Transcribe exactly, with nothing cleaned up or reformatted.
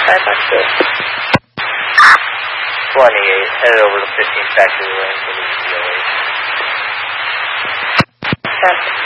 five bucks two. twenty-eight, headed over to fifteen factory lane for the C O H. Okay.